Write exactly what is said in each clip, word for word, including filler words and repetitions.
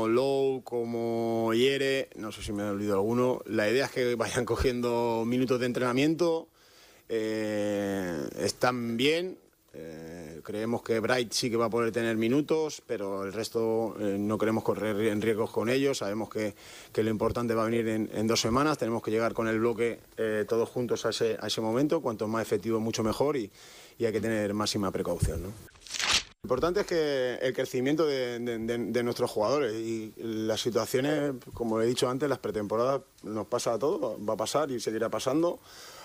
como Low, como Yere, no sé si me he olvidado alguno. La idea es que vayan cogiendo minutos de entrenamiento, eh, están bien. Eh, creemos que Bright sí que va a poder tener minutos, pero el resto eh, no queremos correr en riesgos con ellos. Sabemos que, que lo importante va a venir en, en dos semanas. Tenemos que llegar con el bloque eh, todos juntos a ese, a ese momento. Cuanto más efectivo, mucho mejor, y, y hay que tener máxima precaución, ¿no? Lo importante es que el crecimiento de, de, de, de nuestros jugadores, y las situaciones, como he dicho antes, las pretemporadas nos pasa a todos, va a pasar y seguirá pasando.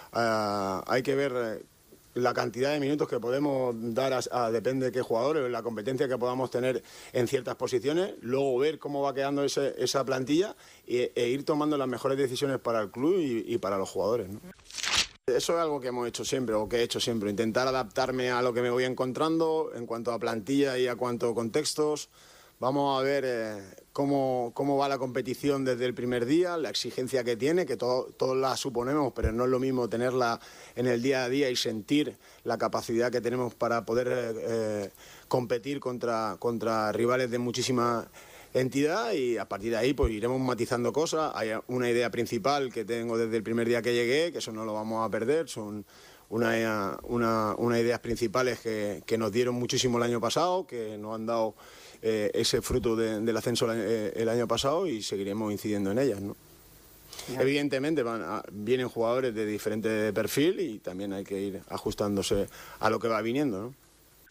Uh, hay que ver la cantidad de minutos que podemos dar a, a depende de qué jugadores, la competencia que podamos tener en ciertas posiciones, luego ver cómo va quedando ese, esa plantilla e, e ir tomando las mejores decisiones para el club y, y para los jugadores, ¿no? Eso es algo que hemos hecho siempre, o que he hecho siempre, intentar adaptarme a lo que me voy encontrando en cuanto a plantilla y a cuanto a contextos. Vamos a ver eh, cómo, cómo va la competición desde el primer día, la exigencia que tiene, que todo, todos la suponemos, pero no es lo mismo tenerla en el día a día y sentir la capacidad que tenemos para poder eh, competir contra, contra rivales de muchísima entidad, y a partir de ahí pues iremos matizando cosas. Hay una idea principal que tengo desde el primer día que llegué, que eso no lo vamos a perder, son una, una, unas ideas principales que, que nos dieron muchísimo el año pasado, que nos han dado eh, ese fruto de, del ascenso el, el año pasado, y seguiremos incidiendo en ellas, ¿no? Yeah. Evidentemente van a, vienen jugadores de diferente perfil y también hay que ir ajustándose a lo que va viniendo, ¿no?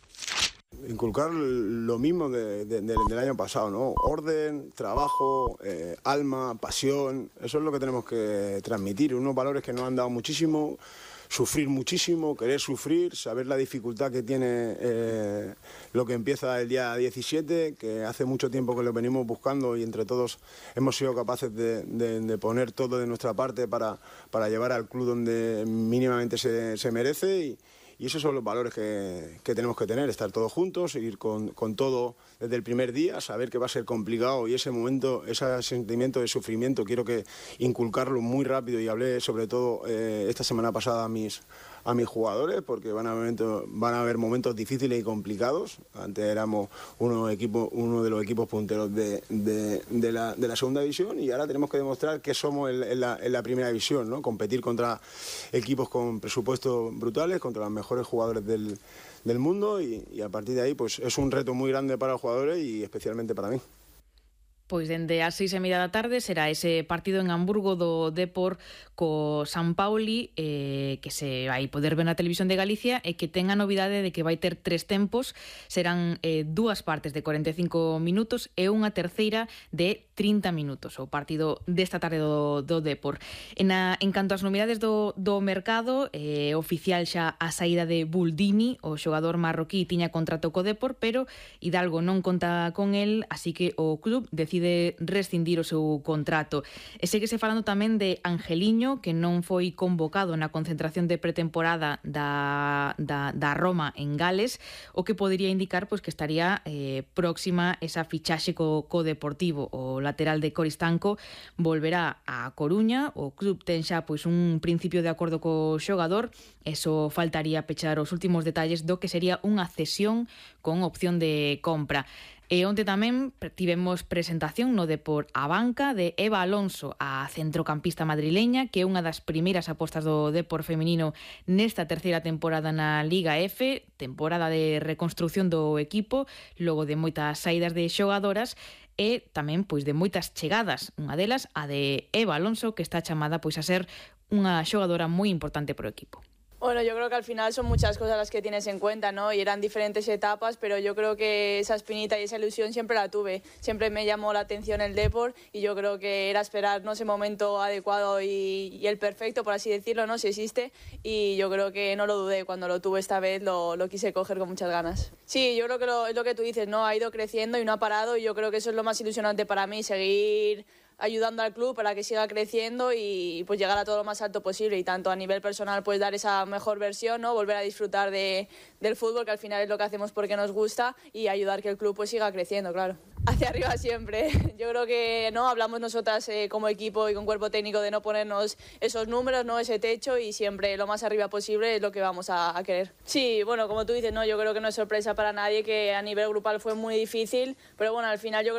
Inculcar lo mismo de, de, de, del año pasado, ¿no? Orden, trabajo, eh, alma, pasión, eso es lo que tenemos que transmitir, unos valores que nos han dado muchísimo. Sufrir muchísimo, querer sufrir, saber la dificultad que tiene eh, lo que empieza el día diecisiete, que hace mucho tiempo que lo venimos buscando y entre todos hemos sido capaces de, de, de poner todo de nuestra parte para, para llevar al club donde mínimamente se, se merece, y, y esos son los valores que, que tenemos que tener, estar todos juntos, ir con, con todo desde el primer día, saber que va a ser complicado, y ese momento, ese sentimiento de sufrimiento quiero que inculcarlo muy rápido, y hablé sobre todo eh, esta semana pasada a mis, a mis jugadores, porque van a, momentos, van a haber momentos difíciles y complicados. Antes éramos uno, equipo, uno de los equipos punteros de, de, de, la, de la segunda división, y ahora tenemos que demostrar que somos en, en, la, en la primera división, ¿no? Competir contra equipos con presupuestos brutales, contra los mejores jugadores del, del mundo, y, y a partir de ahí pues es un reto muy grande para los jugadores y especialmente para mí. Pois dende as seis e media da tarde será ese partido en Hamburgo do Depor co San Pauli, eh, que se vai poder ver na televisión de Galicia, e que ten a novidade de que vai ter tres tempos, serán eh, dúas partes de cuarenta e cinco minutos e unha terceira de trinta minutos, o partido desta tarde do, do Depor. En, a, en canto ás novidades do, do mercado, eh, oficial xa a saída de Buldini, o xogador marroquí tiña contrato co Depor, pero Hidalgo non conta con el, así que o club decide de rescindir o seu contrato. E séguese falando tamén de Angeliño, que non foi convocado na concentración de pretemporada da, da, da Roma en Gales, o que podería indicar pois, que estaría eh, próxima esa fichaxe co, co Deportivo. O lateral de Coristanco volverá a Coruña, o club ten xa pois, un principio de acordo co xogador, eso faltaría pechar os últimos detalles do que sería unha cesión con opción de compra. E onte tamén tivemos presentación no Depor a banca de Eva Alonso, a centrocampista madrileña, que é unha das primeiras apostas do Depor feminino nesta terceira temporada na Liga F, temporada de reconstrucción do equipo, logo de moitas saídas de xogadoras, e tamén pois de moitas chegadas, unha delas a de Eva Alonso, que está chamada pois a ser unha xogadora moi importante pro equipo. Bueno, yo creo que al final son muchas cosas las que tienes en cuenta, ¿no? Y eran diferentes etapas, pero yo creo que esa espinita y esa ilusión siempre la tuve. Siempre me llamó la atención el Depor y yo creo que era esperar, ¿no?, ese momento adecuado y, y el perfecto, por así decirlo, ¿no?, si existe. Y yo creo que no lo dudé. Cuando lo tuve esta vez lo, lo quise coger con muchas ganas. Sí, yo creo que lo, es lo que tú dices, ¿no? Ha ido creciendo y no ha parado, y yo creo que eso es lo más ilusionante para mí, seguir ayudando al club para que siga creciendo y pues llegar a todo lo más alto posible, y tanto a nivel personal pues dar esa mejor versión, ¿no?, volver a disfrutar de, del fútbol, que al final es lo que hacemos porque nos gusta, y ayudar que el club pues siga creciendo, claro. Hacia arriba siempre. Yo creo que no hablamos nosotras eh, como equipo y con cuerpo técnico de no ponernos esos números, no ese techo, y siempre lo más arriba posible es lo que vamos a, a querer. Sí, bueno, como tú dices, no, yo creo que no es sorpresa para nadie que a nivel grupal fue muy difícil, pero bueno, al final yo creo